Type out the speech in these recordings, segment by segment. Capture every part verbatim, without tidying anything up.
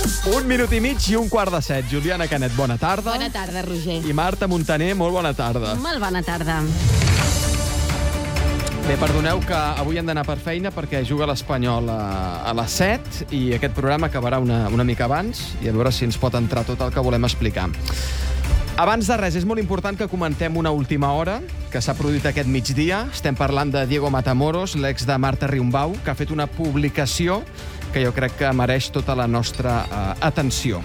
Un minut i mig i un quart de set. Juliana Canet, bona tarda. Bona tarda, Roger. I Marta Montaner, molt bona tarda. Molt bona tarda. Bé, perdoneu que avui hem d'anar per feina perquè juga l'Espanyol a, a les set i aquest programa acabarà una, una mica abans i a veure si ens pot entrar tot el que volem explicar. Abans de res, és molt important que comentem una última hora que s'ha produït aquest migdia. Estem parlant de Diego Matamoros, l'ex de Marta Riumbau, que ha fet una publicació que jo crec que mereix tota la nostra uh, atenció.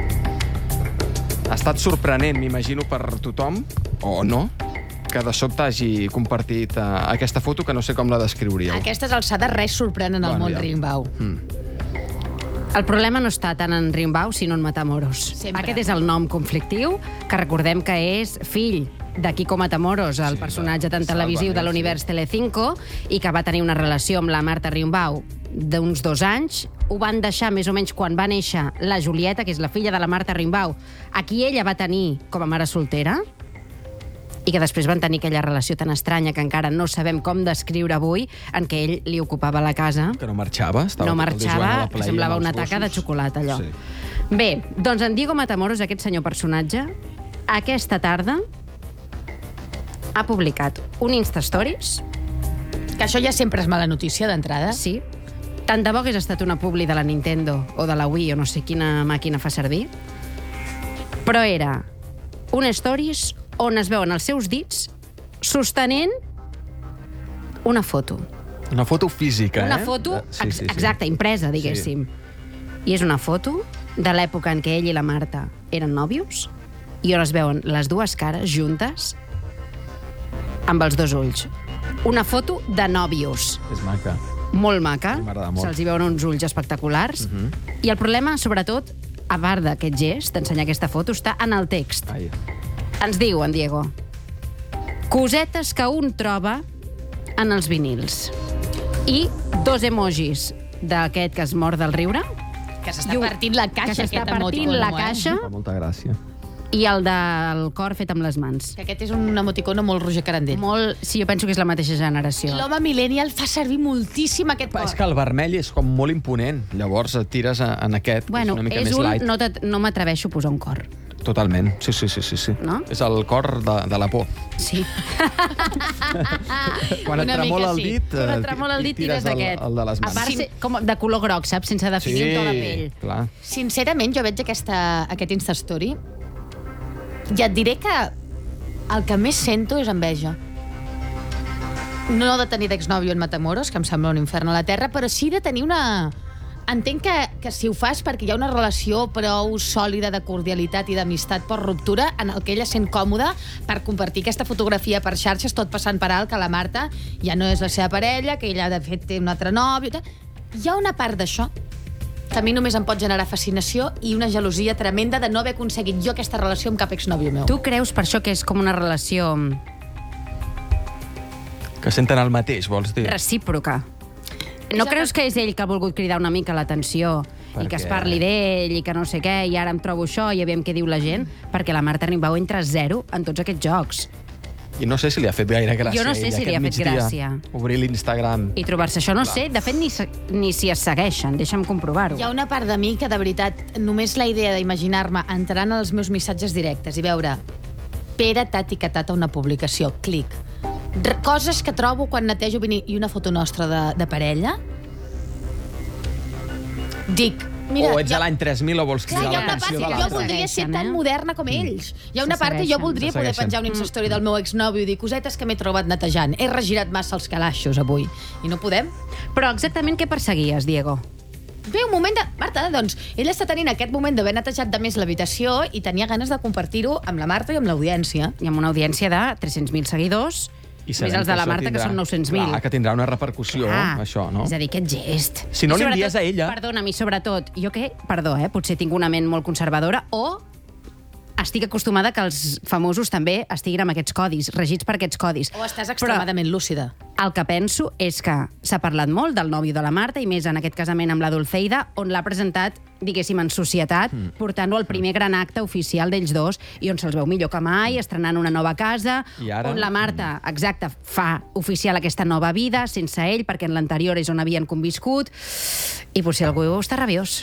Ha estat sorprenent, m'imagino, per tothom, o no, que de sobte hagi compartit uh, aquesta foto, que no sé com la descriuríeu. A aquestes alçades res sorprèn en el Bueno, món ja. Riumbau. Mm. El problema no està tant en Riumbau, sinó en Matamoros. Sempre. Aquest és el nom conflictiu, que recordem que és fill de Quico Matamoros, el Sí, personatge tan de televisiu de Sálvame, l'univers Telecinco, i que va tenir una relació amb la Marta Riumbau d'uns dos anys. Ho van deixar més o menys quan va néixer la Julieta, que és la filla de la Marta Riumbau, a qui ella va tenir com a mare soltera, i que després van tenir aquella relació tan estranya que encara no sabem com descriure avui, en què ell li ocupava la casa. Que no marxava? Estava No tot el dia jugant a marxava, la playa semblava amb una els taca de gossos. xocolata, allò. Sí. Bé, doncs en Diego Matamoros, aquest senyor personatge, aquesta tarda ha publicat un Instastories, Que això ja sempre és mala notícia d'entrada. sí, tant de bo hagués estat una publi de la Nintendo o de la Wii o no sé quina màquina fa servir, però era un Stories on es veuen els seus dits sostenent una foto. Una foto física, Una eh? foto, Sí, ex sí, sí. exacta, impresa, diguéssim. I és una foto de l'època en què ell i la Marta eren nòvios i on es veuen les dues cares juntes amb els dos ulls. Una foto de nòvios. És maca. Molt maca. M'agrada molt. Se'ls hi veuen uns ulls espectaculars. Uh -huh. I el problema, sobretot, a part d'aquest gest, d'ensenyar aquesta foto, està en el text. Ai. Ens diu en Diego: cosetes que un troba en els vinils. I dos emojis d'aquest que es mor del riure, Que s'està I un- partint la caixa, que s'està aquest partint emoticono, la eh? caixa, Fa molta gràcia. i el del cor fet amb les mans. Que aquest és un emoticono molt Roger Carandell. Molt, sí, jo penso que és la mateixa generació. L'home millennial fa servir moltíssim aquest Però cor. és que el vermell és com molt imponent. Llavors et tires a- en aquest, Bueno, que és una mica és més un... light. No, te- no m'atreveixo a posar un cor. Totalment. Sí, sí, sí, sí, sí. No? És el cor de, de la por. Sí. Quan et Una tremola mica el sí. dit, Quan eh, et tremola el dit, tires tires el, d'aquest. el de les A mans. part, ser com de color groc, saps? Sense definir Sí, un to de pell. clar. Sincerament, jo veig aquesta, aquest Instastory i et diré que el que més sento és enveja. No de tenir d'exnòvio en Matamoros, que em sembla un infern a la terra, però sí de tenir una... Entenc que, que si ho fas perquè hi ha una relació prou sòlida de cordialitat i d'amistat per ruptura en el que ella sent còmoda per compartir aquesta fotografia per xarxes, tot passant per alt que la Marta ja no és la seva parella, que ella de fet té un altre nòvio... tal. Hi ha una part d'això que a mi només em pot generar fascinació i una gelosia tremenda de no haver aconseguit jo aquesta relació amb cap exnòvio meu. Tu creus per això que és com una relació Que senten el mateix, vols dir? recíproca? No És creus el- que és ell que ha volgut cridar una mica l'atenció i Per que es què? parli d'ell i que no sé què, i ara em trobo això i aviam què diu la gent? Perquè la Marta Riumbau entra a zero en tots aquests jocs. I no sé si li ha fet gaire gràcia. Jo no sé a ell, si li aquest ha fet migdia, gràcia. Obrir l'Instagram. I trobar-se això, no sé, de fet ni, se- ni si es segueixen, deixa'm comprovar-ho. Hi ha una part de mi que, de veritat, només la idea d'imaginar-me entrant als meus missatges directes i veure Pere t'ha etiquetat a una publicació, clic. R coses que trobo quan netejo vinil i una foto nostra de, de parella. Dic, mira... o ets hi ha- a l'any tres mil o vols Clar, cridar hi ha una l'atenció part de que jo l'altre. voldria ser Segueixen, tan eh? moderna com ells. Hi ha una Se part que jo segueixen. voldria Se poder segueixen. penjar una Instastory del meu exnòvio i dir cosetes que m'he trobat netejant. He regirat massa els calaixos avui. I no podem? Però exactament què perseguies, Diego? Bé, un moment de... Marta, doncs, ell està tenint aquest moment d'haver netejat de més l'habitació i tenia ganes de compartir-ho amb la Marta i amb l'audiència. I amb una audiència de tres-cents mil seguidors, I més sabem els de la això Marta, que tindrà- són nou-cents mil. Clar, que tindrà una repercussió, Ah, això, no? És a dir, aquest gest. Si no I li sobretot- envies a ella- Perdona'm, i sobretot, jo que, perdó, eh, potser tinc una ment molt conservadora, o estic acostumada que els famosos també estiguin amb aquests codis, regits per aquests codis. O estàs extremadament lúcida. El que penso és que s'ha parlat molt del nòvio de la Marta, i més en aquest casament amb la Dulceida, on l'ha presentat, diguéssim, en societat, mm. portant-lo al primer gran acte oficial d'ells dos, i on se'ls veu millor que mai, estrenant una nova casa, I ara? on la Marta, exacte, fa oficial aquesta nova vida, sense ell, perquè en l'anterior és on havien conviscut, i potser algú està rabiós.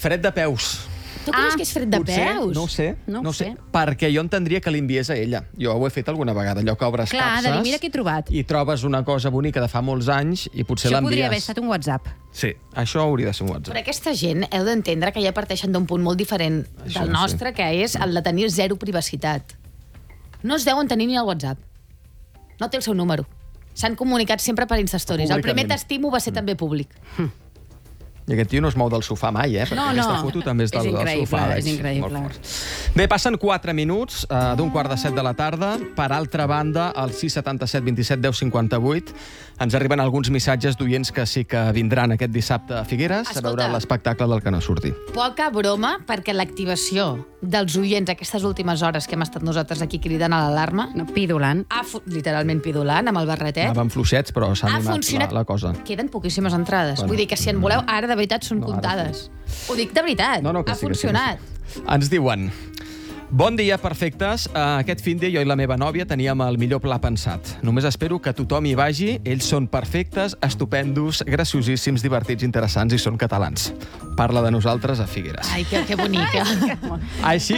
Fred de peus. Tu creus Ah, que és fred de Potser, peus? no ho sé, No ho no ho sé. sé. Perquè jo entendria que li enviés a ella. Jo ho he fet alguna vegada, allò que obres Clar, capses de dir, mira què he trobat. i trobes una cosa bonica de fa molts anys i potser Això l'envies. podria haver estat un WhatsApp. Sí, això hauria de ser un Però WhatsApp. aquesta gent heu d'entendre que ja parteixen d'un punt molt diferent Això del no nostre, sé. que és el de tenir zero privacitat. No es deuen tenir ni el WhatsApp. No té el seu número. S'han comunicat sempre per Instastories. El primer Públicament. t'estimo va ser també públic. I aquest tio no es mou del sofà mai, eh? Perquè No, aquesta no. foto també és del, És del increïble, sofà. és veig. increïble. Molt fort. Bé, passen quatre minuts uh, d'un quart de set de la tarda. Per altra banda, al sis setanta set vint set deu cinquanta vuit ens arriben alguns missatges d'oients que sí que vindran aquest dissabte a Figueres Escolta. a veure l'espectacle del que no surti. Poca broma, perquè l'activació dels oients aquestes últimes hores que hem estat nosaltres aquí cridant a l'alarma, No, pidulant. ha fu- literalment pidulant amb el barretet, Anaven fluixets, però s'ha ha animat funcionat. la, la cosa. Queden poquíssimes entrades. Bueno. Vull dir que si en voleu, ara de veritat són No, ara comptades. Ho dic de veritat. No, no, que ha sí, que sí, que funcionat. sí. Ens diuen... Bon dia, perfectes. Uh, aquest fin de jo i la meva nòvia teníem el millor pla pensat. Només espero que tothom hi vagi. Ells són perfectes, estupendos, graciosíssims, divertits, interessants i són catalans. Parla de nosaltres a Figueres. Ai, que, que bonica. Així